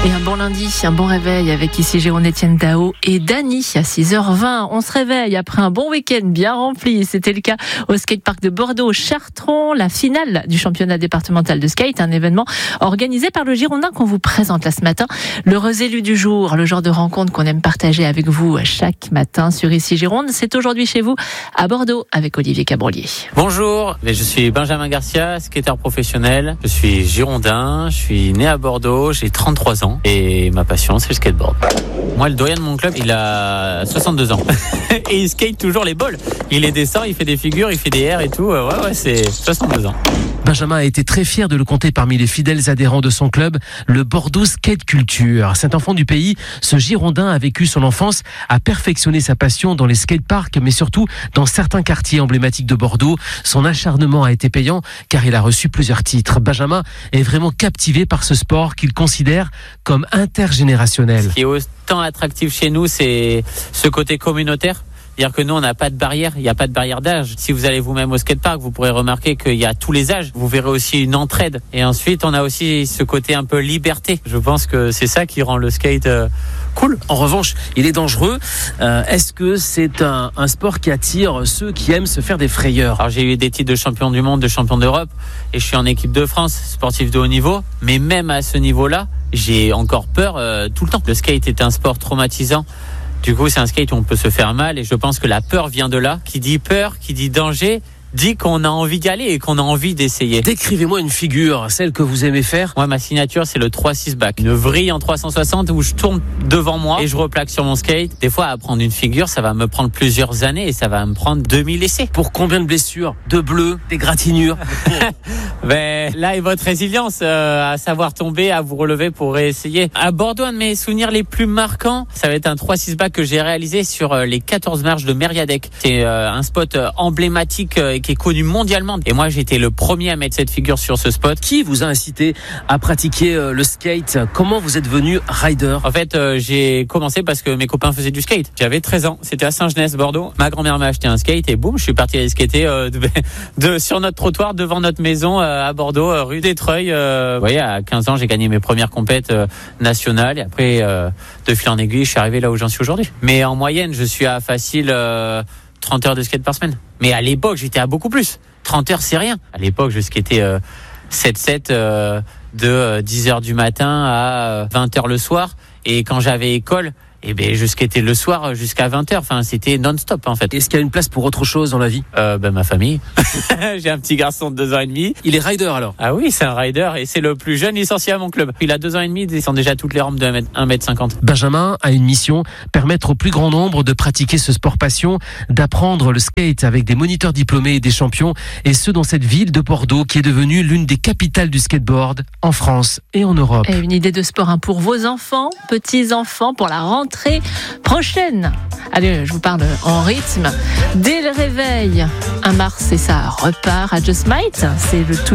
Et un bon lundi, un bon réveil avec ici Jérôme Etienne Dao et Dany à 6h20. On se réveille après un bon week-end bien rempli. C'était le cas au skatepark de Bordeaux-Chartrons, la finale du championnat départemental de skate, un événement organisé par le Girondin qu'on vous présente là ce matin. L'heureux élu du jour, le genre de rencontre qu'on aime partager avec vous chaque matin sur ici Gironde. C'est aujourd'hui chez vous à Bordeaux avec Olivier Cabrolier. Bonjour, je suis Benjamin Garcia, skateur professionnel. Je suis girondin, je suis né à Bordeaux, j'ai 33 ans. Et ma passion, c'est le skateboard. Moi, le doyen de mon club, il a 62 ans. Et il skate toujours les balls. Il les descend, il fait des figures, il fait des airs et tout. Ouais, c'est 62 ans. Benjamin a été très fier de le compter parmi les fidèles adhérents de son club, le Bordeaux Skate Culture. Cet enfant du pays, ce Girondin a vécu son enfance, a perfectionné sa passion dans les skateparks, mais surtout dans certains quartiers emblématiques de Bordeaux. Son acharnement a été payant car il a reçu plusieurs titres. Benjamin est vraiment captivé par ce sport qu'il considère comme intergénérationnel. Ce qui est autant attractif chez nous, c'est ce côté communautaire. C'est-à-dire que nous, on n'a pas de barrière, il n'y a pas de barrière d'âge. Si vous allez vous-même au skatepark, vous pourrez remarquer qu'il y a tous les âges. Vous verrez aussi une entraide. Et ensuite, on a aussi ce côté un peu liberté. Je pense que c'est ça qui rend le skate cool. En revanche, il est dangereux. Est-ce que c'est un sport qui attire ceux qui aiment se faire des frayeurs ? Alors, j'ai eu des titres de champion du monde, de champion d'Europe. Et je suis en équipe de France, sportif de haut niveau. Mais même à ce niveau-là, j'ai encore peur tout le temps. Le skate est un sport traumatisant. Du coup, c'est un skate où on peut se faire mal et je pense que la peur vient de là. Qui dit peur, qui dit danger, dit qu'on a envie d'y aller et qu'on a envie d'essayer. Décrivez-moi une figure, celle que vous aimez faire. Moi, ma signature, c'est le 3-6 back. Une vrille en 360 où je tourne devant moi et je replaque sur mon skate. Des fois, apprendre une figure, ça va me prendre plusieurs années et ça va me prendre 2000 essais. Pour combien de blessures ? De bleus, des gratinures ? Ben, là est votre résilience à savoir tomber, à vous relever pour réessayer. À Bordeaux, un de mes souvenirs les plus marquants, ça va être un 3-6 back que j'ai réalisé sur les 14 marches de Mériadec. C'est un spot emblématique qui est connu mondialement. Et moi, j'étais le premier à mettre cette figure sur ce spot. Qui vous a incité à pratiquer le skate ? Comment vous êtes devenu rider ? En fait, j'ai commencé parce que mes copains faisaient du skate. J'avais 13 ans. C'était à Saint-Genès, Bordeaux. Ma grand-mère m'a acheté un skate et boum, je suis parti aller skater sur notre trottoir devant notre maison à Bordeaux, rue des Treuils. Vous voyez, à 15 ans, j'ai gagné mes premières compètes nationales. Et après, de fil en aiguille, je suis arrivé là où j'en suis aujourd'hui. Mais en moyenne, je suis à facile 30 heures de skate par semaine. Mais à l'époque, j'étais à beaucoup plus. 30 heures, c'est rien. À l'époque, je skatais 7-7 de 10h du matin à 20h le soir. Et quand j'avais école, je skatais le soir jusqu'à 20h. Enfin, c'était non-stop, en fait. Est-ce qu'il y a une place pour autre chose dans la vie ? Ma famille. J'ai un petit garçon de 2 ans et demi. Il est rider, alors ? Ah oui, c'est un rider et c'est le plus jeune licencié à mon club. Il a 2 ans et demi, il descend déjà toutes les rampes de 1m50. Benjamin a une mission, permettre au plus grand nombre de pratiquer ce sport passion, d'apprendre le skate avec des moniteurs diplômés et des champions, et ce dans cette ville de Bordeaux qui est devenue l'une des capitales du skateboard en France et en Europe. Et une idée de sport pour vos enfants, petits-enfants, pour la rentrée prochaine. Allez, je vous parle en rythme. Dès le réveil, 1 mars, et ça repart à Just Might. C'est le tout